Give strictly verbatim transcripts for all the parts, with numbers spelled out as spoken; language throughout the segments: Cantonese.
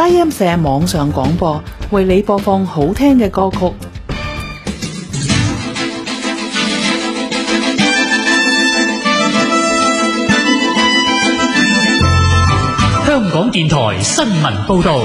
佳音社網上廣播，為你播放好聽嘅歌曲。 香港電台新聞報道。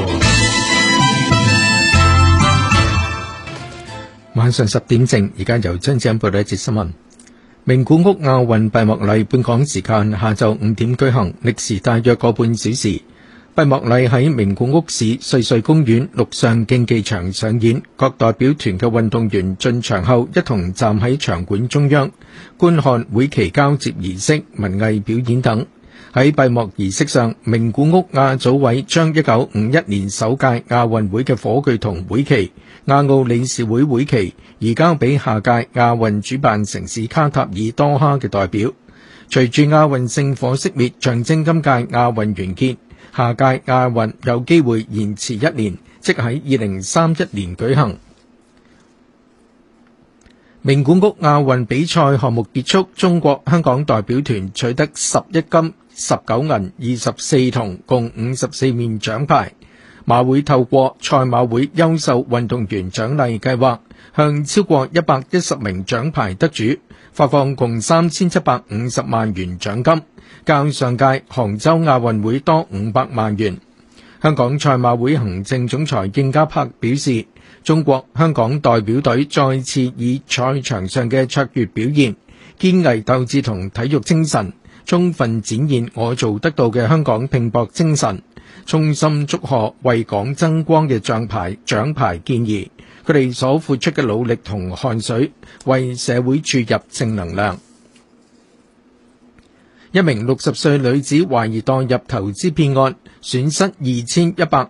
晚上十點正，而家由張子欣報道一節新聞。名古屋亞運閉幕禮本港時間下晝五點舉行，歷時大約個半小時。閉幕禮喺名古屋市瑞穗公園陸上競技場上演，各代表團嘅運動員進場後一同站喺場館中央，觀看會旗交接儀式、文藝表演等。喺閉幕儀式上，名古屋亞組委將一九五一年首屆亞運會嘅火炬同會旗、亞奧理事會會旗移交俾下屆亞運主辦城市卡塔爾多哈嘅代表。隨住亞運聖火熄滅，象徵今屆亞運完結，下屆亞運有機會延遲一年，即喺二零三一年舉行。名古屋亞運比賽項目結束，中國香港代表團取得十一金、十九銀、二十四銅，共五十四面獎牌。馬會透過賽馬會優秀運動員獎勵計劃，向超過一百一十名獎牌得主發放共三千七百五十萬元獎金，較上屆杭州亞運會多五百萬元。香港賽馬會行政總裁應家柏表示，中國香港代表隊再次以賽場上嘅卓越表現、堅毅鬥志同體育精神，充分展現我做得到嘅香港拼搏精神，衷心祝賀為港爭光嘅獎牌獎牌健兒，佢哋所付出嘅努力同汗水，為社會注入正能量。一名六十歲女子懷疑墮入投資騙案，損失二千一百